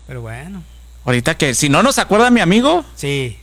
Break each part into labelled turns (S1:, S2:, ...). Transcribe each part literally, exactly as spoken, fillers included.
S1: Pero bueno.
S2: Ahorita que, si no nos acuerda mi amigo.
S1: Sí.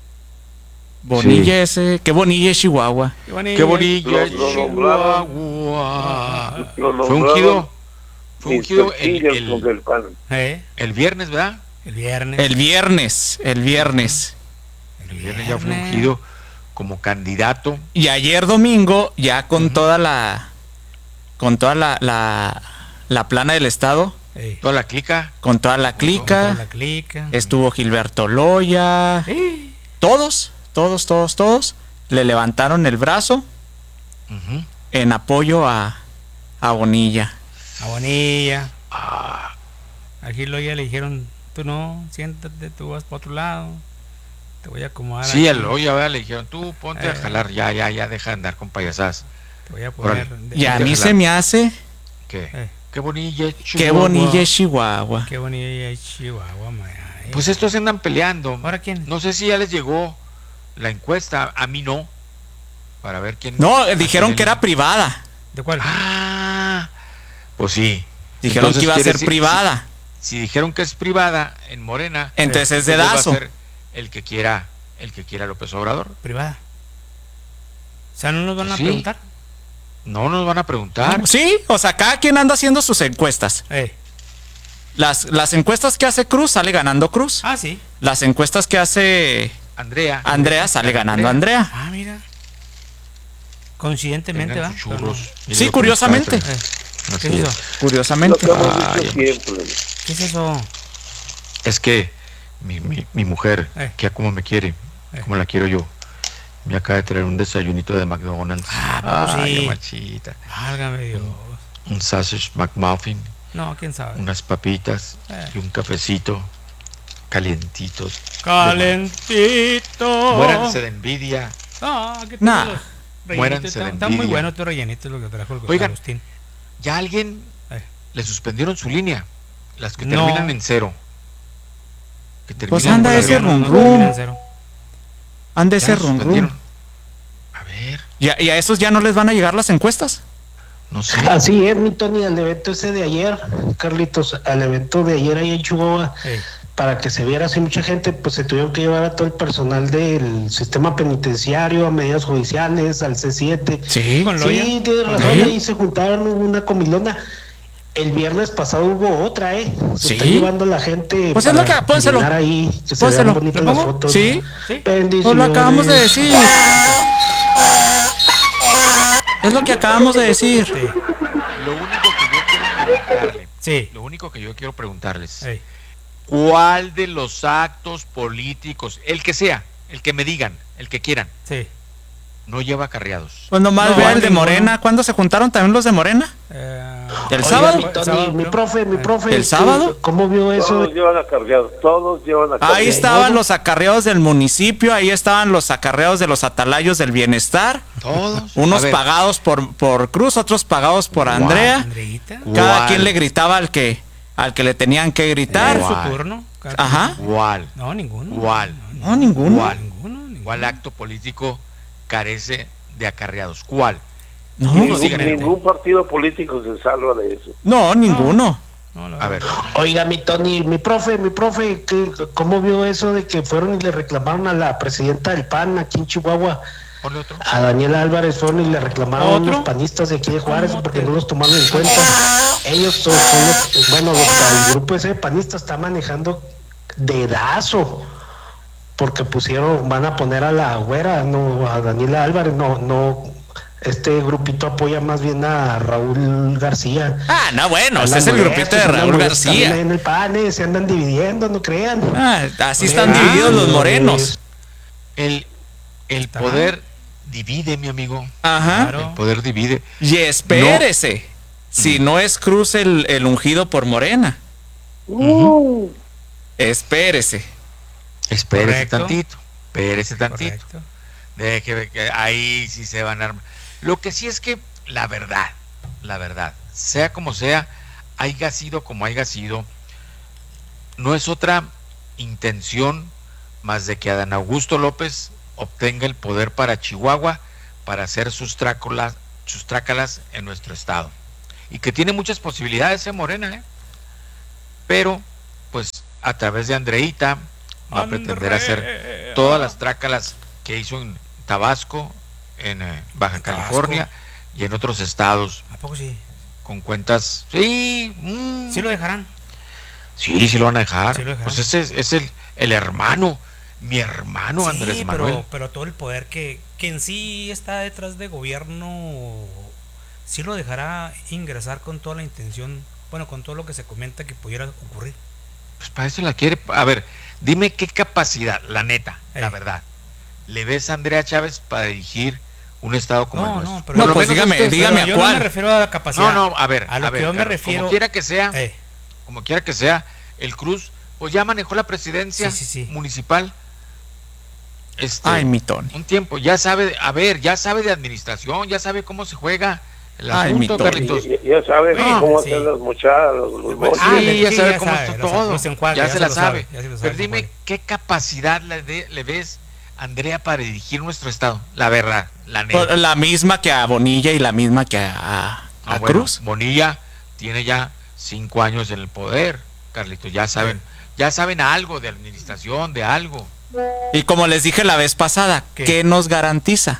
S2: Bonilla
S3: Sí.
S2: ese, qué Bonilla es Chihuahua.
S1: Qué bonito.
S3: Qué bonilla
S4: Lo, lo nombraron,
S3: Chihuahua.
S4: lo
S3: Fue
S4: nombraron
S3: ungido, fue ungido
S4: mister
S3: el,
S4: Finger con
S3: el,
S4: el pan.
S1: ¿Eh?
S3: el viernes, ¿verdad?
S1: El viernes.
S2: El viernes, el viernes.
S3: El viernes ya fue ungido como candidato.
S2: Y ayer domingo, ya con uh-huh. toda la, con toda la, la, la plana del estado.
S1: Ey.
S3: Toda la clica.
S2: Con toda la clica.
S1: Con toda la clica.
S2: Estuvo Gilberto Loya.
S1: Ey.
S2: Todos, todos, todos, todos le levantaron el brazo
S3: uh-huh.
S2: en apoyo a, a Bonilla.
S1: A Bonilla.
S3: Ah.
S1: A Gil Loya le dijeron, tú no, siéntate, tú vas para otro lado. Te voy a acomodar.
S3: Sí,
S1: aquí.
S3: el Loya, ¿verdad? Le dijeron, tú ponte eh. a jalar, ya, ya, ya, deja de andar con payasadas.
S1: Te voy a poner. De,
S2: y a mí se me hace.
S3: ¿Qué?
S1: Eh.
S3: Qué bonilla es Chihuahua.
S2: Qué bonilla es Chihuahua.
S1: Qué bonilla es Chihuahua, man.
S3: Pues estos se andan peleando.
S1: ¿Ahora quién?
S3: No sé si ya les llegó la encuesta, a mí no. Para ver quién.
S2: No, dijeron que era privada.
S1: ¿De cuál?
S3: Ah, pues sí.
S2: Dijeron entonces, que iba a ser
S3: decir,
S2: privada.
S3: Si, si dijeron que es privada en Morena,
S2: entonces es dedazo.
S3: Va a ser el que quiera, el que quiera López Obrador.
S1: Privada. O sea, no nos van
S3: pues
S1: a
S3: sí.
S1: preguntar.
S3: No nos van a preguntar.
S2: Sí, o sea, cada quien anda haciendo sus encuestas.
S1: Eh.
S2: Las, las encuestas que hace Cruz sale ganando Cruz.
S1: Ah, sí.
S2: Las encuestas que hace
S3: Andrea.
S2: Andrea sale ganando Andrea.
S1: Ah, mira. Coincidentemente, ¿va?
S3: Churros.
S2: No. Sí, curiosamente.
S1: Eh. ¿Qué es eso?
S2: Curiosamente.
S4: Ay, siempre.
S1: ¿Qué es eso?
S3: Es que mi, mi, mi mujer,
S1: eh.
S3: que como me quiere, eh. como la quiero yo, me acaba de traer un desayunito de McDonald's.
S1: Ah, pues sí.
S3: Machita.
S1: Válgame Dios.
S3: Un, un sausage McMuffin.
S1: No, quién sabe.
S3: Unas papitas eh. y un cafecito calientitos.
S1: Calentito.
S3: Muéranse de envidia.
S1: Ah, ¿qué
S2: nah.
S3: Muéranse
S1: está,
S3: de envidia.
S1: Está muy bueno este rellenito lo que trajo el
S3: Oigan,
S1: Agustín.
S3: ya alguien eh. le suspendieron su línea. Las que
S1: no.
S3: terminan en cero.
S2: Que pues anda ese rum rum. Anda ese rum rum.
S3: A ver.
S2: ¿Y a, ¿Y a esos ya no les van a llegar las encuestas?
S3: No sé.
S5: Así es, mi Tony, al evento ese de ayer, Carlitos, al evento de ayer ahí en Chihuahua, hey. para que se viera así mucha gente, pues se tuvieron que llevar a todo el personal del sistema penitenciario, a medidas judiciales, al C siete.
S2: Sí,
S5: con Sí, tienes razón, ¿sí? Ahí se juntaron una comilona. El viernes pasado hubo otra, ¿eh? Se
S2: ¿sí?
S5: está llevando la gente.
S2: Pues es lo que, pónselo.
S5: Ahí, que se
S2: pónselo.
S5: vean bonitas las fotos.
S2: Sí,
S1: sí.
S2: Pues lo acabamos de decir. Es lo que acabamos de decir.
S3: Sí. Lo único que yo quiero preguntarle.
S1: Sí.
S3: Lo único que yo quiero preguntarles.
S1: Sí.
S3: ¿Cuál de los actos políticos, el que sea, el que me digan, el que quieran,
S1: sí.
S3: no lleva acarreados?
S2: Pues nomás
S1: no,
S2: vea el de
S1: ninguno.
S2: Morena. ¿Cuándo se juntaron también los de Morena?
S1: Eh,
S2: ¿El
S5: Oiga,
S2: sábado?
S5: Mi, Tony, sábado, mi profe, mi profe.
S2: ¿El sábado?
S5: ¿Cómo vio eso?
S4: Todos llevan acarreados, todos llevan acarreados.
S2: Ahí estaban los acarreados del municipio, ahí estaban los acarreados de los atalayos del bienestar.
S3: Todos.
S2: Unos pagados por, por Cruz, otros pagados por
S3: ¿Cuál?
S2: Andrea.
S1: ¿Andreita?
S2: Cada
S3: ¿Cuál?
S2: quien le gritaba al que al que le tenían que gritar.
S1: ¿Era su turno?
S2: Ajá.
S3: ¿Cuál?
S1: No, ninguno.
S3: ¿Cuál?
S2: No, no ninguno.
S3: ¿Cuál?
S1: Ninguno, ninguno.
S3: ¿Cuál acto político carece de acarreados? ¿Cuál?
S2: No,
S4: ningún, ningún partido político se salva de eso.
S2: No, ninguno.
S1: No, no,
S3: a ver.
S5: Oiga, mi Tony, mi profe, mi profe, ¿qué, ¿cómo vio eso de que fueron y le reclamaron a la presidenta del P A N aquí en Chihuahua?
S3: Otro.
S5: A Daniela Álvarez fueron y le reclamaron a unos panistas de aquí de Juárez porque no los tomaron en cuenta. Ellos son los, bueno, los, el grupo ese de panistas está manejando dedazo porque pusieron, van a poner a la güera, no, a Daniela Álvarez, no, no, este grupito apoya más bien a Raúl García.
S2: Ah, no, bueno, ese es el grupito de Raúl García.
S5: En el P A N se andan dividiendo, no crean.
S2: Ah, así están divididos los morenos.
S3: El, el poder divide, mi amigo.
S2: Ajá.
S3: El poder divide.
S2: Y espérese, no. si no es Cruz el, el ungido por Morena.
S4: Uh.
S2: Espérese.
S3: Espérese
S1: Correcto.
S3: tantito. Espérese tantito.
S1: Correcto.
S3: Deje que ahí sí se van a armar. Lo que sí es que la verdad, la verdad, sea como sea, haya sido como haya sido, no es otra intención más de que Adán Augusto López obtenga el poder para Chihuahua, para hacer sus trácolas, sus trácalas en nuestro estado. Y que tiene muchas posibilidades en Morena, ¿eh? Pero, pues, a través de Andreita va a pretender hacer todas las trácalas que hizo en Tabasco, en eh, Baja California y en otros estados.
S1: ¿A poco sí?
S3: Con cuentas, sí, mm,
S1: ¿Sí lo dejarán?
S3: sí, sí lo van a dejar.
S1: Sí lo dejarán.
S3: Pues ese es, es el, el hermano, mi hermano
S1: Sí,
S3: Andrés Manuel.
S1: pero, pero todo el poder que, que en sí está detrás de gobierno, sí lo dejará ingresar con toda la intención, bueno, con todo lo que se comenta que pudiera ocurrir.
S3: Pues para eso la quiere. A ver, dime qué capacidad, la neta,
S1: Eh.
S3: la verdad, le ves a Andrea Chávez para dirigir un estado como el
S1: No,
S3: nuestro.
S1: no, pero
S2: No,
S3: Por lo
S2: pues
S3: menos
S2: dígame,
S3: usted-
S2: dígame
S1: Pero
S2: a
S1: yo no
S2: cuál.
S1: me refiero a la capacidad.
S3: No, no, a ver,
S1: a lo
S3: a
S1: que
S3: ver,
S1: yo me
S3: Carlos,
S1: refiero.
S3: como quiera que sea,
S1: Eh,
S3: como quiera que sea, el Cruz, pues ya manejó la presidencia
S1: Sí, sí, sí.
S3: municipal. Este,
S2: Ay, mi Tony.
S3: un tiempo, ya sabe, a ver, ya sabe de administración, ya sabe cómo se juega el
S2: Ay, mi
S3: asunto,
S2: Tony.
S3: Carlitos.
S4: Ya, ya sabes
S1: No,
S4: cómo
S1: sí.
S4: hacer las muchachas, los, los
S1: Bueno,
S4: mochis.
S1: ah,
S3: Sí,
S1: sí,
S3: ya
S1: ya
S3: sabe
S1: sabe,
S3: cómo está
S1: lo sabe,
S3: todo.
S1: los enjuague,
S3: ya
S1: ya
S3: se
S1: se
S3: la
S1: lo
S3: sabe.
S1: sabe, ya se lo sabe,
S3: Pero
S1: el
S3: dime,
S1: enjuague.
S3: ¿qué capacidad le, de- le ves a Andrea para dirigir nuestro estado? La verdad, la neta.
S2: Pues, la misma que a Bonilla y la misma que a, a
S3: Ah, bueno,
S2: Cruz.
S3: Bonilla tiene ya cinco años en el poder, Carlitos. Ya saben, ya saben algo de administración, de algo.
S2: Y como les dije la vez pasada,
S1: ¿Qué?
S2: ¿qué, nos garantiza?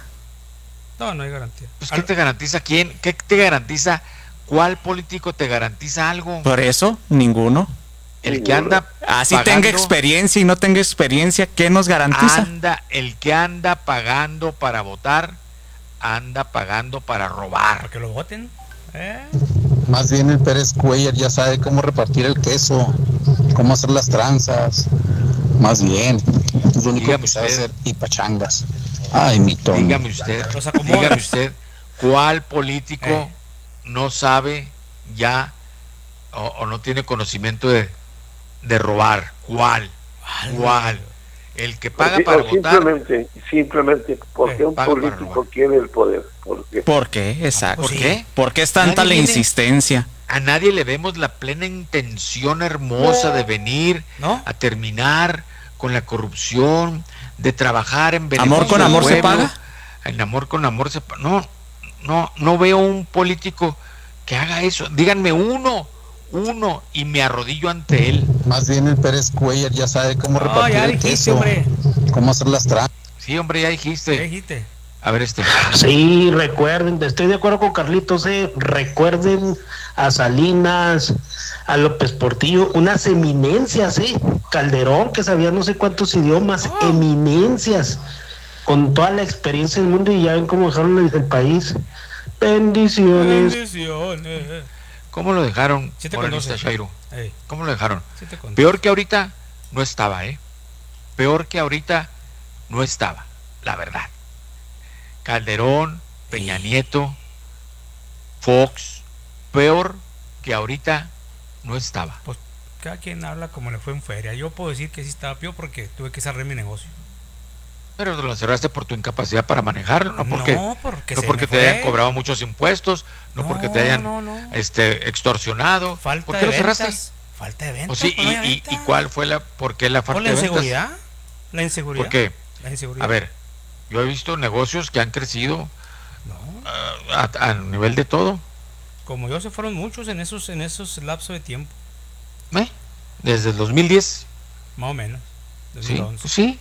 S1: no, no hay garantía.
S3: Pues, ¿qué te garantiza quién? ¿Qué te garantiza? ¿Cuál político te garantiza algo?
S2: Por eso, ninguno.
S3: El que anda
S2: Así
S3: pagando,
S2: tenga experiencia y no tenga experiencia, ¿qué nos garantiza?
S3: anda, el que anda pagando para votar, anda pagando para robar.
S1: Para que lo voten. ¿Eh?
S6: Más bien el Pérez Cuellar ya sabe cómo repartir el queso, cómo hacer las tranzas. Más bien, es lo único
S3: Dígame
S6: que sabe
S3: usted.
S6: hacer y pachangas. Ay, mi Tony.
S3: Dígame usted,
S1: Los acomodas.
S3: dígame usted, ¿cuál político
S1: Eh.
S3: no sabe ya o, o no tiene conocimiento de, de robar? ¿Cuál? ¿Cuál? El que paga
S4: O
S3: para votar.
S4: simplemente, simplemente, porque
S1: Eh,
S4: un
S3: paga para
S4: político
S3: robar.
S4: quiere el poder. Porque
S2: ¿Por qué? Exacto.
S3: ¿Por qué?
S2: ¿Por qué es tanta
S3: Nadie
S2: la
S3: viene.
S2: insistencia?
S3: A nadie le vemos la plena intención hermosa de venir
S1: ¿No?
S3: a terminar con la corrupción, de trabajar en beneficio
S2: ¿Amor con
S3: del
S2: amor se
S3: pueblo.
S2: paga?
S3: En amor con amor se paga. No, no, no veo un político que haga eso. Díganme uno, uno, y me arrodillo ante él.
S6: Más bien el Pérez Cuellar ya sabe cómo
S1: No,
S6: repartir
S1: ya
S6: el
S1: dijiste,
S6: queso,
S1: hombre.
S6: cómo hacer las tranzas.
S3: Sí, hombre, ya
S1: ¿Qué
S3: dijiste.
S1: dijiste?
S3: A ver, este.
S5: Sí, recuerden, estoy de acuerdo con Carlitos, eh, recuerden a Salinas, a López Portillo, unas eminencias, eh, Calderón, que sabía no sé cuántos idiomas, eminencias, con toda la experiencia del mundo y ya ven cómo dejaron el, el país. Bendiciones.
S1: Bendiciones.
S3: ¿Cómo lo dejaron,
S1: Siete con
S3: Morenista
S1: doce.
S3: Chairo?
S1: Ey,
S3: ¿Cómo lo dejaron?
S1: siete con-
S3: Peor que ahorita no estaba, ¿eh? Peor que ahorita no estaba, la verdad. Calderón, Peña Nieto, Fox, peor que ahorita no estaba.
S1: Pues cada quien habla como le fue en feria. Yo puedo decir que sí estaba peor porque tuve que cerrar mi negocio.
S3: Pero lo cerraste por tu incapacidad para manejarlo, no porque,
S1: no, porque,
S3: no
S1: se
S3: porque
S1: me
S3: te
S1: fue.
S3: hayan cobrado muchos impuestos, no,
S1: No,
S3: porque te hayan
S1: no, no.
S3: este extorsionado.
S1: Falta
S3: ¿Por qué
S1: de
S3: lo cerraste?
S1: ventas. Falta de ventas.
S3: O sí,
S1: pues, no
S3: y,
S1: hay
S3: y-
S1: ventas.
S3: y cuál fue la, por qué la
S1: Por
S3: falta
S1: la
S3: de ventas?
S1: inseguridad. La inseguridad.
S3: ¿Por qué?
S1: La inseguridad.
S3: A ver, yo he visto negocios que han crecido
S1: No,
S3: ah, a, a nivel de todo.
S1: como yo se fueron muchos en esos en esos lapsos de tiempo,
S3: ¿eh? Desde el dos mil diez.
S1: más o menos.
S3: Sí,
S1: dos mil once.
S3: pues sí.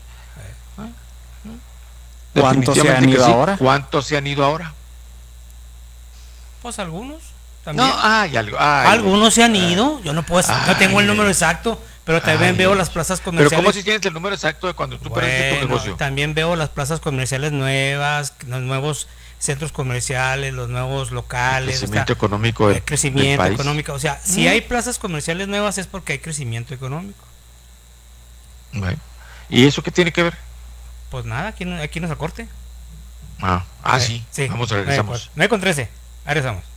S2: ¿Cuántos se han
S3: Definitivamente
S2: ido
S3: que sí.
S2: ahora?
S3: ¿Cuántos se han ido ahora?
S1: Pues algunos también.
S3: No, ay, algo. ay,
S1: Algunos se han ido. Yo no puedo, no tengo el número
S3: Ay.
S1: exacto, pero también
S3: Ay.
S1: veo las plazas
S3: Pero
S1: comerciales.
S3: ¿cómo si tienes el número exacto de cuando tú perdiste tu
S1: Bueno,
S3: negocio?
S1: también veo las plazas comerciales nuevas, los nuevos centros comerciales, los nuevos
S3: El
S1: locales,
S3: crecimiento
S1: o sea,
S3: económico del,
S1: el crecimiento
S3: del país.
S1: económico. O sea, si hay plazas comerciales nuevas es porque hay crecimiento económico.
S3: Bueno, ¿y eso qué tiene que ver?
S1: Pues nada, aquí, no- aquí nos acorte.
S3: Ah, ah
S1: Eh,
S3: sí. Vamos, regresamos.
S1: nueve con trece. Ahí regresamos.